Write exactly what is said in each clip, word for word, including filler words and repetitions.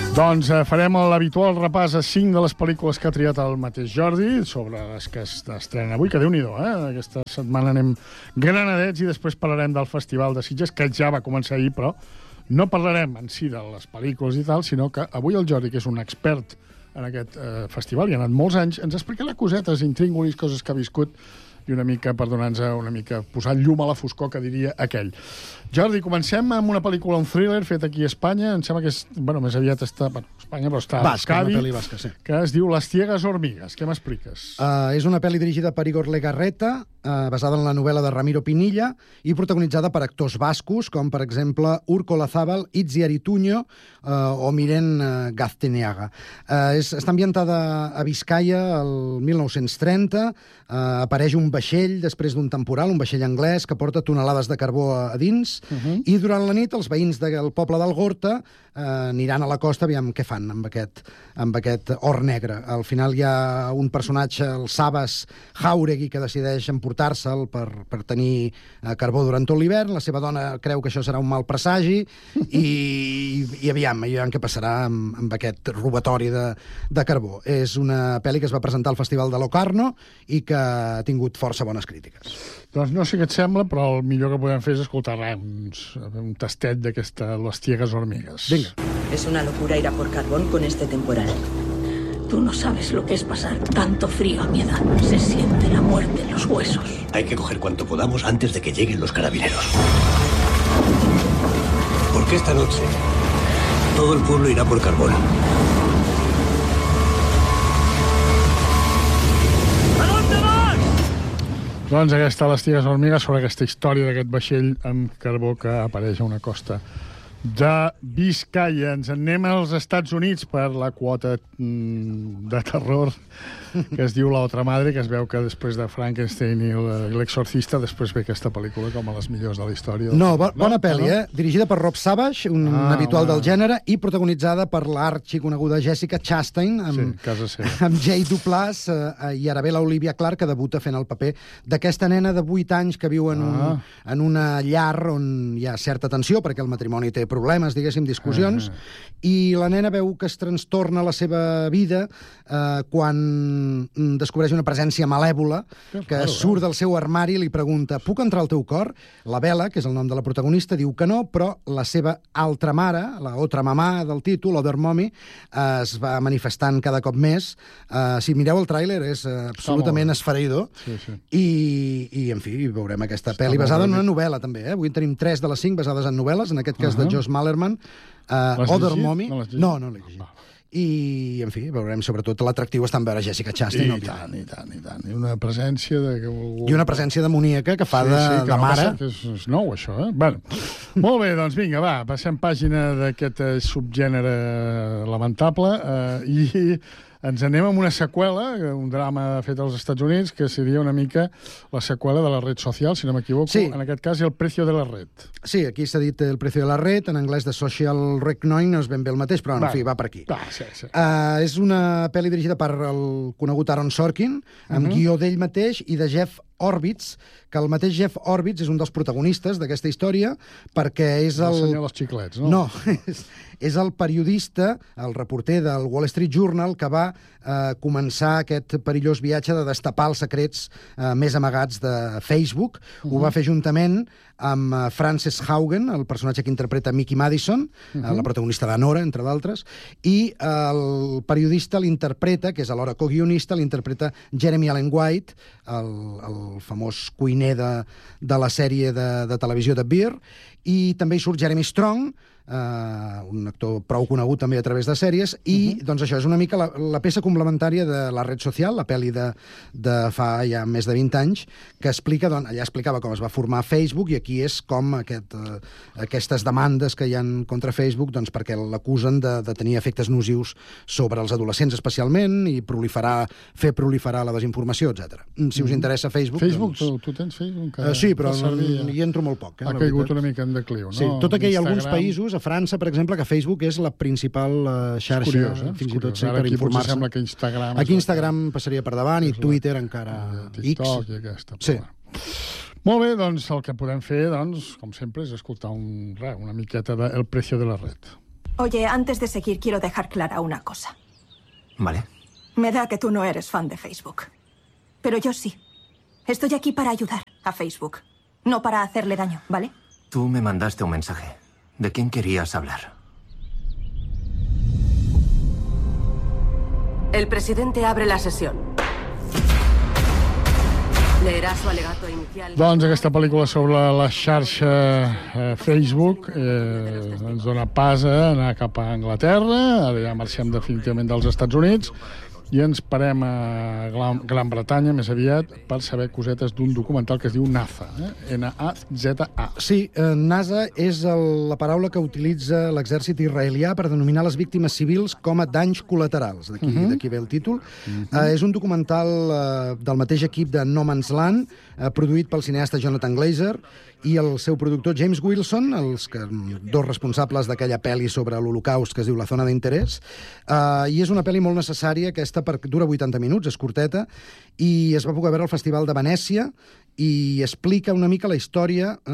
Doncs eh, farem l'habitual repàs a cinc de les pel·lícules que ha triat el mateix Jordi, sobre les que estrenen avui, que Déu-n'hi-do, eh? Aquesta setmana anem granadets i després parlarem del Festival de Sitges, que ja va començar ahir, però no parlarem en si de les pel·lícules i tal, sinó que avui el Jordi, que és un expert en aquest eh, festival, i ha anat molts anys, ens explicarà cosetes, intríngulis, coses que ha viscut, i una mica, per donar-nos una mica, posar llum a la foscor, que diria aquell. Jordi, comencem amb una pel·lícula, un thriller, fet aquí a Espanya, em sembla que és, bueno, més aviat està, bueno, a Espanya, però està a Euskadi, basca, sí. Que es diu Las ciegas hormigas. Què m'expliques? Uh, és una pel·li dirigida per Igor Legarreta, uh, basada en la novel·la de Ramiro Pinilla, i protagonitzada per actors bascos, com, per exemple, Urko Olazábal, Itziar Ituño uh, o Miren uh, Gazteneaga. Uh, és, està ambientada a Vizcaya el mil nou-cents trenta, uh, apareix un vaixell després d'un temporal, un vaixell anglès que porta tonelades de carbó a, a dins, uh -huh. i durant la nit els veïns del poble d'Algorta eh, aniran a la costa, aviam què fan amb aquest, amb aquest or negre. Al final hi ha un personatge, el Sabas Jauregui, que decideix emportar-se'l per, per tenir eh, carbó durant tot l'hivern. La seva dona creu que això serà un mal presagi i, i aviam, aviam què passarà amb, amb aquest robatori de, de carbó. És una pel·li que es va presentar al Festival de Locarno i que ha tingut força bones crítiques. Doncs no sé què et sembla, però el millor que podem fer és escoltar uns, un tastet d'aquesta Las ciegas hormigas. Venga. Es una locura ir a por carbón con este temporal. Tú no sabes lo que es pasar tanto frío a mi edad. Se siente la muerte en los huesos. Hay que coger cuanto podamos antes de que lleguen los carabineros. Porque esta noche todo el pueblo irá por carbón. Doncs aquesta Las ciegas hormigas, sobre aquesta història d'aquest vaixell amb carbó que apareix a una costa de Vizcaya. Ens anem als Estats Units per la quota mm, de terror que es diu La otra madre, que es veu que després de Frankenstein i l'Exorcista després ve aquesta pel·lícula com a les millors de la història. No, bo bona pel·li, eh? Dirigida per Rob Savage, un Ah, habitual una- del gènere, i protagonitzada per l'arxiconeguda Jessica Chastain, amb, Sí, casa seva. amb Jay Duplass eh, i ara ve l'Olivia Clark, que debuta fent el paper d'aquesta nena de vuit anys que viu en, un, Ah. en una llar on hi ha certa tensió, perquè el matrimoni té problemes, diguéssim, discussions, Ah. i la nena veu que es trastorna la seva vida eh, quan mm, descobreix una presència malèvola Que que raro, surt del seu armari i li pregunta: puc entrar al teu cor? La Bella, que és el nom de la protagonista, diu que no, però la seva altra mare, la otra mamà del títol, Other Mommy, eh, es va manifestant cada cop més. Eh, si mireu el tràiler, és eh, absolutament molt bé. esfereïdor. Sí, sí. I, I, en fi, veurem aquesta Està pel·li molt basada en ben una dit. novel·la, també. Eh? Avui en tenim tres de les cinc basades en novel·les, en aquest cas Uh-huh. de Josh Malerman. Uh, L'has Other llegit? Mommy. No l'has llegit? No, no l'he llegit. Va. I, en fi, veurem sobretot l'atractiu està en veure Jessica Chastain, I òbviament. tant, i tant, i tant. I una presència de... I una presència demoníaca que fa de, que de no mare. passa, que és, és nou, això, eh? Bueno, molt bé, doncs vinga, va, passem pàgina d'aquest eh, subgènere lamentable eh, i ens anem amb una seqüela, un drama fet als Estats Units, que seria una mica la seqüela de la red social, si no m'equivoco. Sí. En aquest cas, El precio de la red. Sí, aquí s'ha dit El precio de la red, en anglès de Social Reckoning, no és ben bé el mateix, però en Va. fi, va per aquí. Va, sí, sí. Uh, és una pel·li dirigida per el conegut Aaron Sorkin, amb uh -huh. guió d'ell mateix i de Jeff Orbitz, que el mateix Jeff Orbitz és un dels protagonistes d'aquesta història, perquè és El el... senyor dels xiclets, no? No, és, és el periodista, el reporter del Wall Street Journal, que va eh, començar aquest perillós viatge de destapar els secrets eh, més amagats de Facebook. Uh -huh. Ho va fer juntament amb eh, Frances Haugen, el personatge que interpreta Mickey Madison, uh -huh. eh, la protagonista de Nora, entre d'altres, i eh, el periodista l'interpreta, que és alhora co-guionista, l'interpreta Jeremy Allen White, el, el famós cuiner de, de la sèrie de, de televisió de Beer, i també hi surt Jeremy Strong, Uh, un actor prou conegut també a través de sèries, i uh -huh. doncs això és una mica la, la peça complementària de La red social, la pel·li de, de fa ja més de vint anys, que explica, doncs, allà explicava com es va formar Facebook, i aquí és com aquest, uh, aquestes demandes que hi han contra Facebook, doncs perquè l'acusen de, de tenir efectes nocius sobre els adolescents especialment, i proliferar, fer proliferar la desinformació, etcètera. Si us interessa Facebook... Facebook, doncs... tu, tu tens Facebook? Uh, sí, però hi entro molt poc. Eh, ha la caigut veritat. una mica en decliu, no? Sí, tot que hi ha alguns Instagram. països, a França, per exemple, que Facebook és la principal uh, xarxa, Curiós, eh? fins i Curiós. tot sí, Ara per aquí potser informar-se. sembla que Instagram... Aquí és Instagram passaria per davant, i és la- Twitter encara... la- TikTok X. i aquesta. Sí. Però bueno. Molt bé, doncs el que podem fer, doncs, com sempre, és escoltar un, res, una miqueta de El precio de la red. Oye, antes de seguir, quiero dejar clara una cosa. Vale. Me da que tú no eres fan de Facebook. Pero yo sí. Estoy aquí para ayudar a Facebook, no para hacerle daño, ¿vale? Tú me mandaste un mensaje. ¿De quién querías hablar? El presidente abre la sesión. Leerà su alegato inicial. Doncs aquesta pel·lícula sobre la xarxa eh, Facebook eh, ens dona pas a anar cap a Anglaterra, ara ja marxem definitivament dels Estats Units, i ens parem a Gran, Gran Bretanya, més aviat, per saber cosetes d'un documental que es diu NASA, eh? N A Z A. Sí, eh, NASA és el, la paraula que utilitza l'exèrcit israelià per denominar les víctimes civils com a danys col·laterals. D'aquí uh -huh. d'aquí ve el títol. Uh -huh. eh, és un documental eh, del mateix equip de No Man's Land, eh, produït pel cineasta Jonathan Glazer, i el seu productor James Wilson, els que, dos responsables d'aquella pel·li sobre l'Holocaust que es diu La zona d'interès, eh, i és una pel·li molt necessària, aquesta per, dura vuitanta minuts, és curteta, i es va poder veure al Festival de Venècia, i explica una mica la història, eh,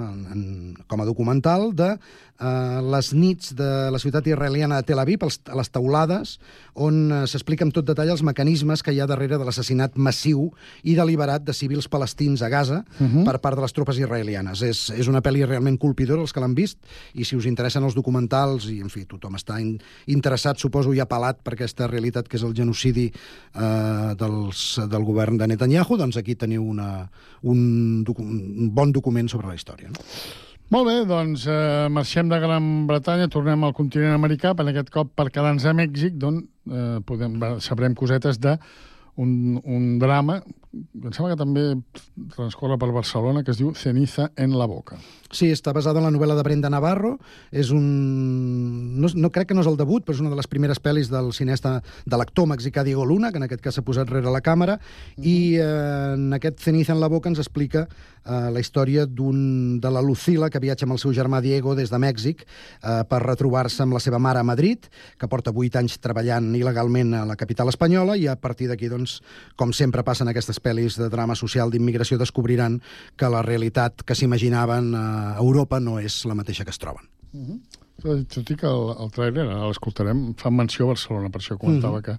en, com a documental, de eh, les nits de la ciutat israeliana de Tel Aviv, als, a les teulades, on eh, s'explica amb tot detall els mecanismes que hi ha darrere de l'assassinat massiu i deliberat de civils palestins a Gaza uh -huh. per part de les tropes israelianes. És, és una pel·li realment colpidora, els que l'han vist, i si us interessen els documentals, i en fi, tothom està in, interessat, suposo, i apelat per aquesta realitat que és el genocidi eh, dels, del govern de Netanyahu, doncs aquí teniu una, un, un bon document sobre la història. No? Molt bé, doncs eh, marxem de Gran Bretanya, tornem al continent americà, per aquest cop per quedar-nos a Mèxic, d'on eh, podem, sabrem cosetes de un, un drama, em sembla que també transcorre per Barcelona, que es diu Ceniza en la boca. Sí, està basada en la novel·la de Brenda Navarro. És un... No, no crec que no és el debut, però és una de les primeres pel·lis del cineasta, de l'actor mexicà Diego Luna, que en aquest cas s'ha posat rere la càmera, mm-hmm. i eh, en aquest Ceniza en la boca ens explica eh, la història d'un de la Lucila, que viatja amb el seu germà Diego des de Mèxic eh, per retrobar-se amb la seva mare a Madrid, que porta vuit anys treballant il·legalment a la capital espanyola, i a partir d'aquí, doncs, com sempre passa en aquestes pel·lis de drama social d'immigració, descobriran que la realitat que s'imaginaven a Europa no és la mateixa que es troben. Uh-huh. Tot i que el, el trailer, ara l'escoltarem, fa menció a Barcelona, per això comentava uh-huh. que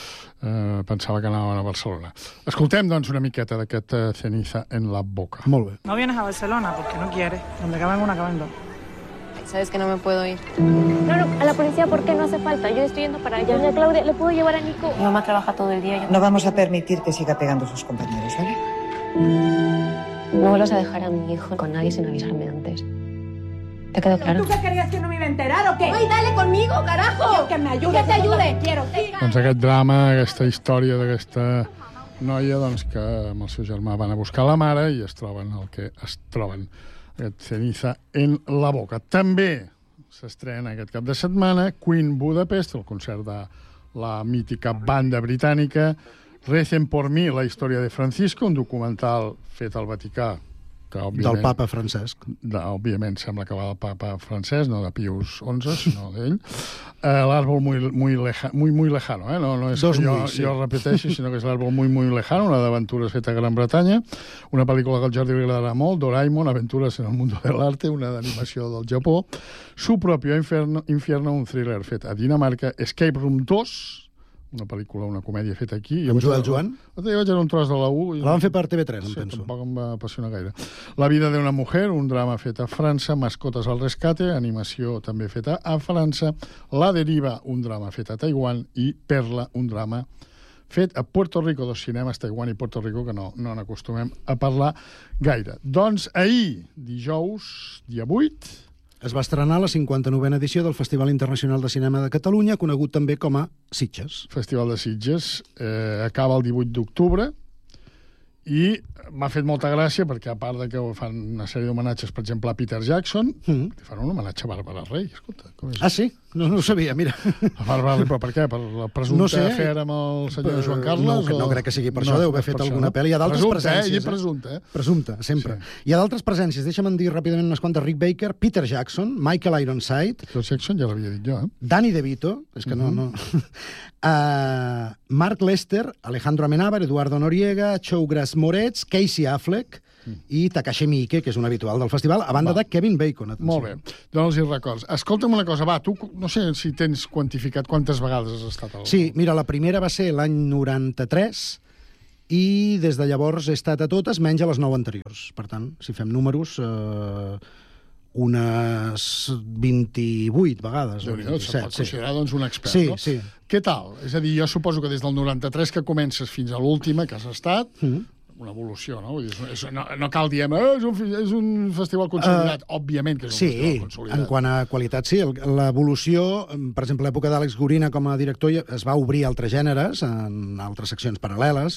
eh, pensava que anaven a Barcelona. Escoltem, doncs, una miqueta d'aquest uh, Ceniza en la boca. Molt bé. No vienes a Barcelona porque no quieres. Donde caben una, caben dos. Sabes que no me puedo ir. No, no, a la policía, ¿por qué? No hace falta. Yo estoy yendo para allá. Doña Claudia, ¿le puedo llevar a Nico? Mi mamá trabaja todo el día. Yo... No vamos a permitir que siga pegando a sus compañeros, ¿vale? No vuelvas a dejar a mi hijo con nadie sin avisarme antes. ¿Te quedó claro? ¿Tú qué querías, que no me iba a enterar o qué? ¡Ay, dale conmigo, carajo! Que me ayude, que te ayude. Quiero. Doncs aquest drama, aquesta història d'aquesta noia, doncs, que amb el seu germà van a buscar la mare i es troben el que es troben. Aquest Ceniza en la boca. També s'estrena aquest cap de setmana Queen Budapest, el concert de la mítica banda britànica. Recen por mi, la història de Francisco, un documental fet al Vaticà, que òbviament... Del papa Francesc. De, òbviament sembla que va del papa Francesc, no de Pius once, sinó d'ell. Uh, l'àrbol muy, muy, leja, muy, muy lejano, eh? No, no és Dos que jo, muy, sí. jo repeteixi, sinó que és l'àrbol muy, muy lejano, una d'aventures feta a Gran Bretanya, una pel·lícula que al Jordi li agradarà molt, Doraemon, Aventures en el mundo del arte, una d'animació del Japó, Su propio infierno, infierno, un thriller fet a Dinamarca, Escape Room dos, una pel·lícula, una comèdia feta aquí. Amb Joel Joan? Jo vaig veure un tros de la U. La van fer per T V tres, em sí, penso. Tampoc em va apassionar gaire. La vida d'una mujer, un drama fet a França, Mascotes al rescate, animació també feta a França, La deriva, un drama fet a Taiwan, i Perla, un drama fet a Puerto Rico, dos cinemes, Taiwan i Puerto Rico, que no, no n'acostumem a parlar gaire. Doncs ahir, dijous, dia vuit, es va estrenar la cinquanta-novena edició del Festival Internacional de Cinema de Catalunya, conegut també com a Sitges. Festival de Sitges. Eh, acaba el divuit d'octubre i m'ha fet molta gràcia perquè, a part de que fan una sèrie d'homenatges, per exemple, a Peter Jackson, mm. fan un homenatge a Bàrbara Rey. Escolta, com és? Ah, sí? No, no ho sabia, mira. A Bàrbara Rey, però per què? Per la presumpta no sé, afer amb el senyor Joan Carles? No, no crec que sigui per no, això, deu haver fet alguna no? pel·li. Hi ha d'altres presències. Eh? I presumpta, eh? Presumpta, sempre. Sí. Hi ha d'altres presències. Deixa'm dir ràpidament unes quantes. Rick Baker, Peter Jackson, Michael Ironside... Peter Jackson ja l'havia dit jo, eh? Danny DeVito, és que uh-huh. no... no. uh, Mark Lester, Alejandro Amenábar, Eduardo Noriega, Chougras Moretz, Casey Affleck, i Takashi Miike, que és un habitual del festival, a banda va. de Kevin Bacon. Atenció. Molt bé, doncs hi records. Escolta'm una cosa, va, tu no sé si tens quantificat quantes vegades has estat al... Sí, mira, la primera va ser l'any noranta-tres i des de llavors he estat a totes, menys a les nou anteriors. Per tant, si fem números... Eh... unes vint-i-vuit vegades. Déu-n'hi-do, se'l pot considerar doncs, un expert, sí, no? Sí. Què tal? És a dir, jo suposo que des del noranta-tres que comences fins a l'última que has estat, mm. una evolució, no? Vull dir, és, no, no cal dir, eh, és, un, és un festival consolidat. Uh, Òbviament que és un sí, festival consolidat. En quant a qualitat, sí. L'evolució, per exemple, l'època d'Àlex Gorina com a director es va obrir a altres gèneres, en altres seccions paral·leles,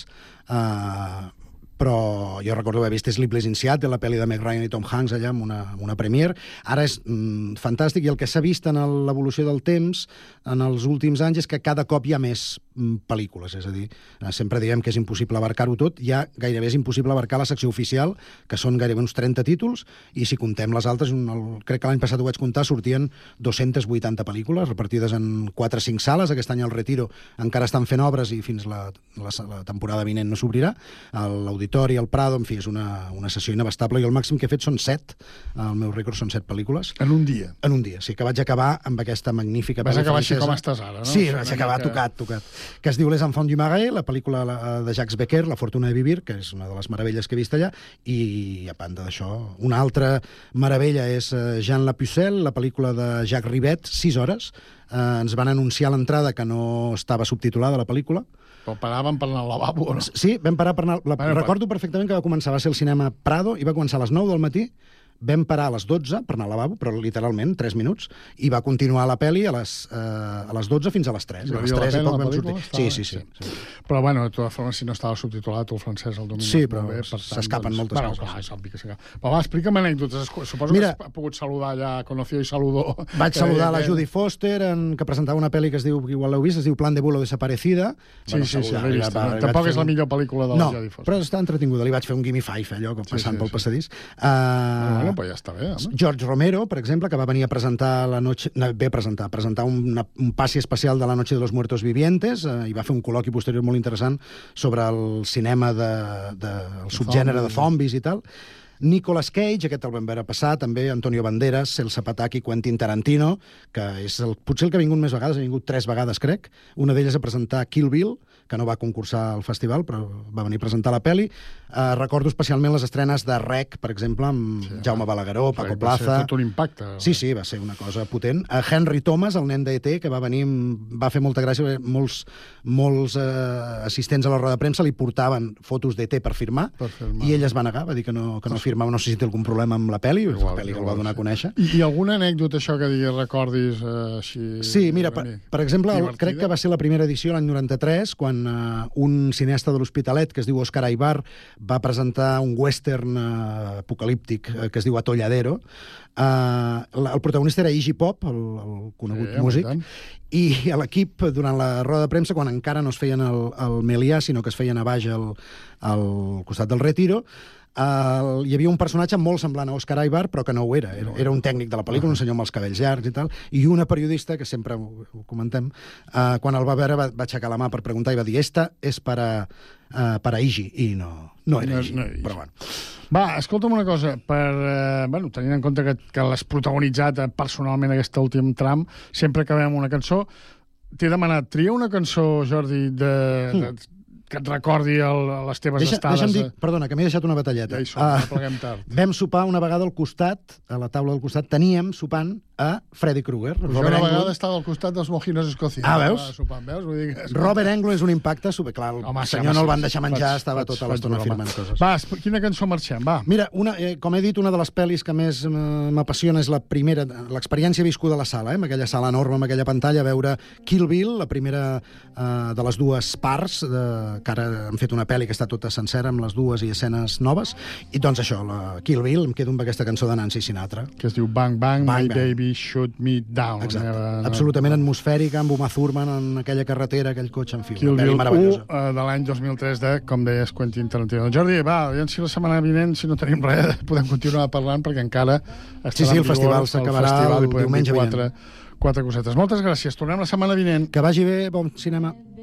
eh, però jo recordo haver vist Sleepless in Seattle, la pel·li de Meg Ryan i Tom Hanks allà amb una, amb una premiere. Ara és mm, fantàstic, i el que s'ha vist en l'evolució del temps en els últims anys és que cada cop hi ha més mm, pel·lícules, és a dir, sempre diem que és impossible abarcar-ho tot, ja gairebé és impossible abarcar la secció oficial, que són gairebé uns trenta títols, i si contem les altres, un, el, crec que l'any passat ho vaig comptar, sortien dos-centes vuitanta pel·lícules repartides en quatre o cinc sales. Aquest any al Retiro encara estan fent obres i fins la, la, la temporada vinent no s'obrirà. L'Auditori, el Prado, en fi, és una, una sessió inabastable. Jo el màxim que he fet són set, el meu rècord són set pel·lícules. En un dia? En un dia, sí, que vaig acabar amb aquesta magnífica pel·li francesa. Vas acabar així com estàs ara, no? Sí, vaig acabar que... tocat, tocat. Que es diu Les Enfants du Marais, la pel·lícula de Jacques Becker, La fortuna de vivir, que és una de les meravelles que he vist allà, i a banda d'això, una altra meravella és Jean Lapucelle, la pel·lícula de Jacques Rivette, sis hores. Eh, ens van anunciar a l'entrada que no estava subtitulada la pel·lícula. Però paràvem per anar al lavabo, no? Sí, vam parar per anar... La... Bueno, recordo perfectament que va començar, va ser el cinema Prado, i va començar a les nou del matí, vam parar a les dotze per anar al lavabo, però literalment, tres minuts, i va continuar la pel·li a les, eh, a les dotze fins a les tres. A les tres i poc vam sortir. Sí, sí, sí, sí. Però, bueno, de totes formes, si no estava subtitulat, el francès el domina. Sí, però s'escapen doncs... moltes bueno, coses. Clar, és obvi que s'escapen. Però va, explica'm anècdotes. Suposo Mira, que has pogut saludar allà, conoció i saludó. Vaig saludar la Judy Foster, en, que presentava una pel·li que es diu, igual l'heu vist, es diu Plan de vuelo desaparecida. Sí, bueno, sí, sí, l'he vist. Tampoc és la millor pel·lícula de la Judy Foster. No, però està entretinguda. Li vaig fer un gimme five, allò, passant pel passadís. Bueno, però ja està bé, home. George Romero, per exemple, que va venir a presentar la noche... No, bé presentar, presentar una, un passi especial de la Noche de los Muertos Vivientes, eh, i va fer un col·loqui posterior molt interessant sobre el cinema de, de, el subgènere de zombis i tal. Nicolas Cage, aquest el vam veure passar, també Antonio Banderas, Elsa Pataki, Quentin Tarantino, que és el, potser el que ha vingut més vegades, ha vingut tres vegades, crec. Una d'elles a presentar Kill Bill, que no va concursar al festival, però va venir a presentar la pel·li. Uh, recordo especialment les estrenes de Rec, per exemple, amb sí, Jaume Balagueró, Paco Rec Plaza. Va ser tot un impacte. Sí, sí, va ser una cosa potent. Uh, Henry Thomas, el nen d'E T, que va venir, va fer molta gràcia, molts, molts uh, assistents a la roda de premsa li portaven fotos d'E T per firmar, per firmar, i ell es va negar, va dir que no, que no firmava, no sé si té algun problema amb la pel·li, igual, la pel·li que el va donar sí. a conèixer. I, I alguna anècdota, això que diguis, recordis uh, així... Sí, mira, per, per exemple, el, crec que va ser la primera edició l'any noranta-tres, quan uh, un un cineasta de l'Hospitalet, que es diu Òscar Aybar, va presentar un western uh, apocalíptic uh, que es diu Atolladero. Uh, el protagonista era Iggy Pop, el, el conegut sí, músic, i a l'equip, durant la roda de premsa, quan encara no es feien el, el Melià, sinó que es feien a baix al, al costat del Retiro, Uh, hi havia un personatge molt semblant a Òscar Aybar, però que no ho era. Era, era un tècnic de la pel·lícula, un senyor amb els cabells llargs i tal, i una periodista, que sempre ho, ho comentem, uh, quan el va veure va, va aixecar la mà per preguntar i va dir, esta és per a, uh, per a Iggy, i no, no era Iggy, no, no però bueno. Va, escolta'm una cosa, per, eh, bueno, tenint en compte que, que l'has protagonitzat personalment aquest últim tram, sempre acabem una cançó, t'he demanat, tria una cançó, Jordi, de... de mm. que et recordi el, les teves Deixa, estades... Deixa'm dir, perdona, que m'he deixat una batalleta. Ja hi som, uh, ja pleguem tard. Vam sopar una vegada al costat, a la taula del costat, teníem sopant a Freddy Krueger. Pues Robert una Englund... vegada estava al costat dels mojinos escocians. Ah, veus? Sopant, veus? Vull dir que... Robert Englund és un impacte super... Clar, el home, senyor sí, no el van deixar menjar, faig, estava faig, tota l'estona firmant coses. Va, quina cançó marxem? Va. Mira, una, eh, com he dit, una de les pel·lis que més eh, m'apassiona és la primera, l'experiència viscuda a la sala, eh, amb aquella sala enorme, amb aquella pantalla, veure Kill Bill, la primera eh, de les dues parts, de, que ara han fet una pel·li que està tota sencera amb les dues i escenes noves, i doncs això, la Kill Bill, em quedo amb aquesta cançó de Nancy Sinatra. Que es diu Bang Bang, Bang My Bang. Baby Shoot Me Down. Exacte. Meva... Absolutament atmosfèrica, amb Uma Thurman en aquella carretera, aquell cotxe, en fi, Kill una pel·li meravellosa. Kill Bill u, de l'any dos mil tres de, com deies, Quentin Tarantino. Jordi, va, aviam si la setmana vinent, si no tenim res, podem continuar parlant, perquè encara sí, sí, el festival s'acabarà el, el diumenge vinent. Quatre, quatre cosetes. Moltes gràcies. Tornem la setmana vinent. Que vagi bé, bon cinema.